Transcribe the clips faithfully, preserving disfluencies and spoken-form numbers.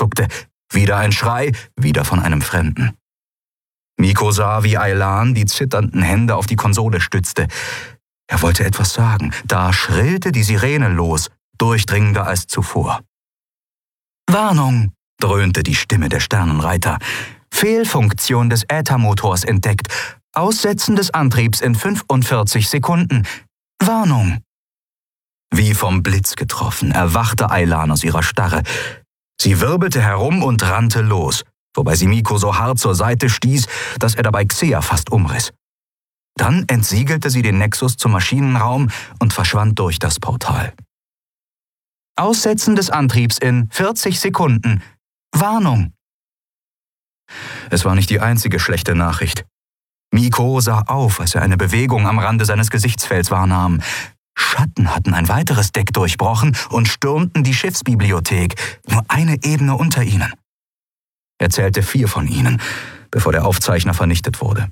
zuckte. Wieder ein Schrei, wieder von einem Fremden. Miko sah, wie Aylan die zitternden Hände auf die Konsole stützte. Er wollte etwas sagen. Da schrillte die Sirene los, durchdringender als zuvor. »Warnung«, dröhnte die Stimme der Sternenreiter. »Fehlfunktion des Äthermotors entdeckt. Aussetzen des Antriebs in fünfundvierzig Sekunden. Warnung.« Wie vom Blitz getroffen, erwachte Aylan aus ihrer Starre. Sie wirbelte herum und rannte los, wobei sie Miko so hart zur Seite stieß, dass er dabei Xea fast umriss. Dann entsiegelte sie den Nexus zum Maschinenraum und verschwand durch das Portal. »Aussetzen des Antriebs in vierzig Sekunden. Warnung.« Es war nicht die einzige schlechte Nachricht. Miko sah auf, als er eine Bewegung am Rande seines Gesichtsfelds wahrnahm. Schatten hatten ein weiteres Deck durchbrochen und stürmten die Schiffsbibliothek, nur eine Ebene unter ihnen. Er zählte vier von ihnen, bevor der Aufzeichner vernichtet wurde.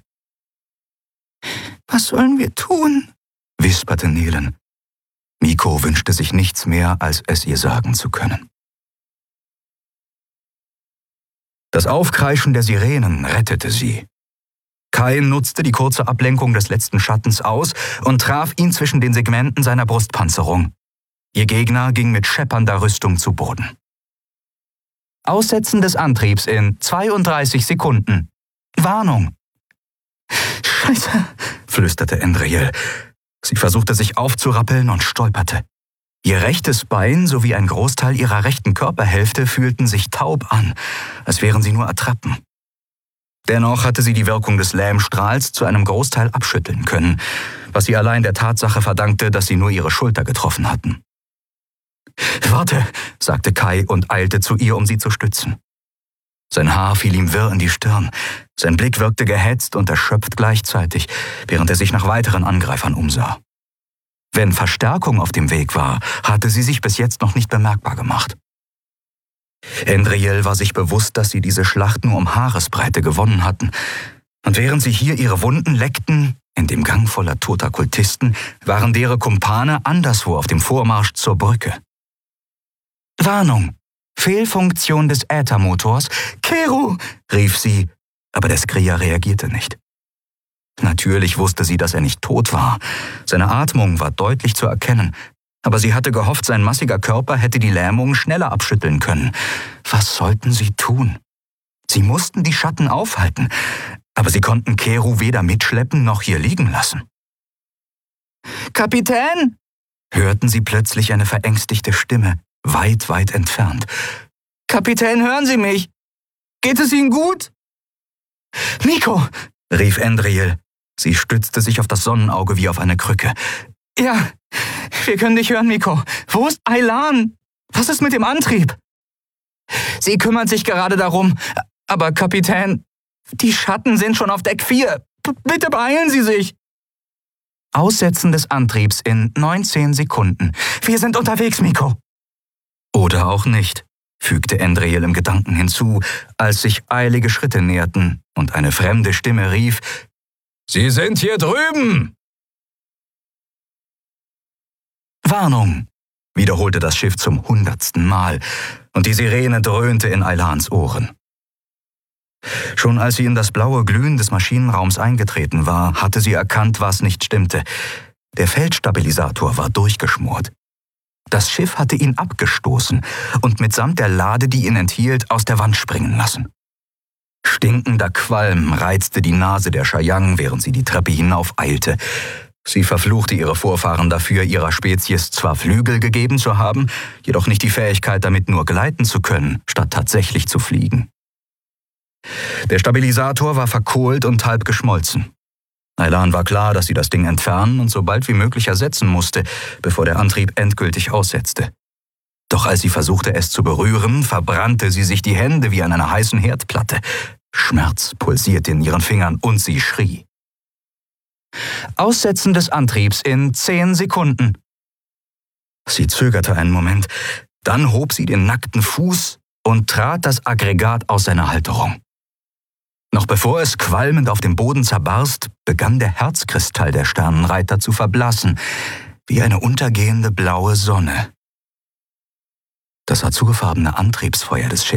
»Was sollen wir tun?«, wisperte Nelen. Miko wünschte sich nichts mehr, als es ihr sagen zu können. Das Aufkreischen der Sirenen rettete sie. Kai nutzte die kurze Ablenkung des letzten Schattens aus und traf ihn zwischen den Segmenten seiner Brustpanzerung. Ihr Gegner ging mit scheppernder Rüstung zu Boden. »Aussetzen des Antriebs in zweiunddreißig Sekunden. Warnung.« »Scheiße«, flüsterte Endriel. Sie versuchte sich aufzurappeln und stolperte. Ihr rechtes Bein sowie ein Großteil ihrer rechten Körperhälfte fühlten sich taub an, als wären sie nur Attrappen. Dennoch hatte sie die Wirkung des Lähmstrahls zu einem Großteil abschütteln können, was sie allein der Tatsache verdankte, dass sie nur ihre Schulter getroffen hatten. »Warte«, sagte Kai und eilte zu ihr, um sie zu stützen. Sein Haar fiel ihm wirr in die Stirn. Sein Blick wirkte gehetzt und erschöpft gleichzeitig, während er sich nach weiteren Angreifern umsah. Wenn Verstärkung auf dem Weg war, hatte sie sich bis jetzt noch nicht bemerkbar gemacht. Endriel war sich bewusst, dass sie diese Schlacht nur um Haaresbreite gewonnen hatten. Und während sie hier ihre Wunden leckten, in dem Gang voller toter Kultisten, waren deren Kumpane anderswo auf dem Vormarsch zur Brücke. »Warnung! Fehlfunktion des Äthermotors. Keru«, rief sie, aber der Skrier reagierte nicht. Natürlich wusste sie, dass er nicht tot war. Seine Atmung war deutlich zu erkennen, aber sie hatte gehofft, sein massiger Körper hätte die Lähmung schneller abschütteln können. Was sollten sie tun? Sie mussten die Schatten aufhalten, aber sie konnten Keru weder mitschleppen noch hier liegen lassen. »Kapitän«, hörten sie plötzlich eine verängstigte Stimme, weit, weit entfernt. »Kapitän, hören Sie mich? Geht es Ihnen gut?« »Miko«, rief Endriel. Sie stützte sich auf das Sonnenauge wie auf eine Krücke. »Ja, wir können dich hören, Miko. Wo ist Aylan? Was ist mit dem Antrieb?« »Sie kümmert sich gerade darum. Aber Kapitän, die Schatten sind schon auf Deck vier. B- bitte beeilen Sie sich.« »Aussetzen des Antriebs in neunzehn Sekunden. Wir sind unterwegs, Miko.« »Oder auch nicht«, fügte Endriel im Gedanken hinzu, als sich eilige Schritte näherten und eine fremde Stimme rief: »Sie sind hier drüben!« »Warnung«, wiederholte das Schiff zum hundertsten Mal, und die Sirene dröhnte in Aylans Ohren. Schon als sie in das blaue Glühen des Maschinenraums eingetreten war, hatte sie erkannt, was nicht stimmte. Der Feldstabilisator war durchgeschmort. Das Schiff hatte ihn abgestoßen und mitsamt der Lade, die ihn enthielt, aus der Wand springen lassen. Stinkender Qualm reizte die Nase der Chayang, während sie die Treppe hinaufeilte. Sie verfluchte ihre Vorfahren dafür, ihrer Spezies zwar Flügel gegeben zu haben, jedoch nicht die Fähigkeit, damit nur gleiten zu können, statt tatsächlich zu fliegen. Der Stabilisator war verkohlt und halb geschmolzen. Aylan war klar, dass sie das Ding entfernen und so bald wie möglich ersetzen musste, bevor der Antrieb endgültig aussetzte. Doch als sie versuchte, es zu berühren, verbrannte sie sich die Hände wie an einer heißen Herdplatte. Schmerz pulsierte in ihren Fingern und sie schrie. »Aussetzen des Antriebs in zehn Sekunden.« Sie zögerte einen Moment, dann hob sie den nackten Fuß und trat das Aggregat aus seiner Halterung. Noch bevor es qualmend auf dem Boden zerbarst, begann der Herzkristall der Sternenreiter zu verblassen, wie eine untergehende blaue Sonne. Das azurfarbene Antriebsfeuer des Schiffes